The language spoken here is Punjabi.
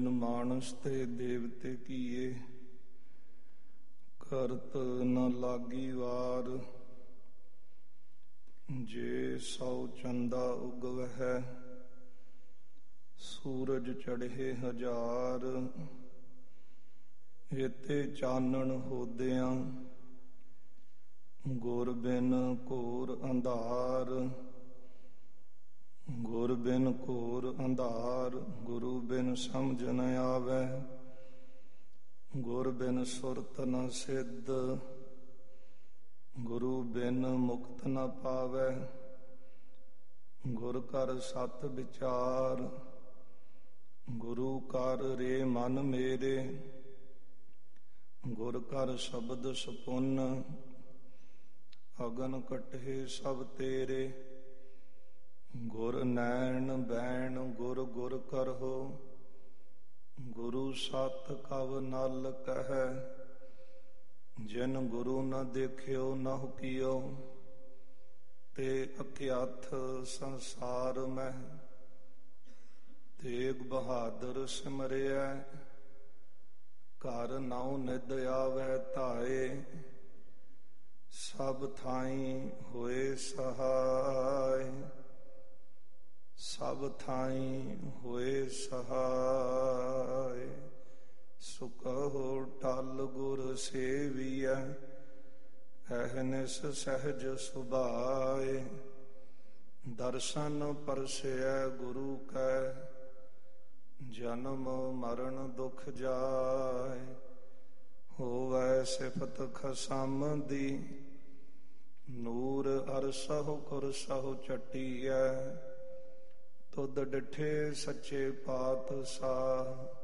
ਜਿਨ ਮਾਨਸ ਤੇ ਦੇਵਤੇ ਕੀਏ, ਕਰਤ ਨ ਲਾਗੀ ਵਾਰ। ਜੇ ਸੌ ਚੰਦਾ ਉਗਵਹਿ, ਸੂਰਜ ਚੜ੍ਹੇ ਹਜ਼ਾਰ। ਏਤੇ ਚਾਨਣ ਹੋਦਿਆਂ, ਗੁਰ ਬਿਨ ਘੋਰ ਅੰਧਾਰ। ਗੁਰ ਬਿਨ ਘੋਰ ਅੰਧਾਰ, ਗੁਰੂ ਬਿਨ ਸਮਝ ਨ ਆਵੈ। ਗੁਰ ਬਿਨ ਸੁਰਤ ਨ ਸਿੱਧ, ਗੁਰੂ ਬਿਨ ਮੁਕਤ ਨ ਪਾਵੈ। ਗੁਰ ਕਰ ਸਤ ਵਿਚਾਰ, ਗੁਰੂ ਕਰ ਰੇ ਮਨ ਮੇਰੇ। ਗੁਰ ਕਰ ਸ਼ਬਦ ਸਪੁੰਨ, ਅਗਨ ਕਟਹਿ ਸਭ ਤੇਰੇ। ਗੁਰ ਨੈਣ ਬੈਣ ਗੁਰ ਗੁਰ ਕਰਹੁ, ਗੁਰੂ ਸਤ ਕਵ ਨਲ ਕਹੈ। ਜਿਨ ਗੁਰੂ ਨ ਦੇਖਿਓ ਨਹੁ ਕੀਓ, ਤੇ ਅਕਿਆਥ ਸੰਸਾਰ ਮਹਿ। ਤੇਗ ਬਹਾਦਰ ਸਿਮਰਿਐ, ਘਰ ਨਾਉ ਨਿਦ ਆਵੈ ਧਾਏ। ਸਭ ਥਾਈਂ ਹੋਏ ਸਹਾਇ, ਸਭ ਥਾਈਂ ਹੋਏ ਸਹਾਇ। ਸੁਕਹੁ ਟਲ ਗੁਰ ਸੇਵੀਐ, ਅਹਨਿਸ ਸਹਿਜ ਸੁਭਾਏ। ਦਰਸ਼ਨ ਪਰਸੈ ਗੁਰੂ ਕੈ, ਜਨਮ ਮਰਨ ਦੁਖ ਜਾਇ। ਹੋਵੈ ਸਿਫਤ ਖਸਮ ਦੀ, ਨੂਰ ਅਰਸਹੁ ਕੁਰਸਹੁ ਚਟੀਐ। ਤੁਧ ਡਿਠੇ ਸੱਚੇ ਪਾਤਸ਼ਾਹ,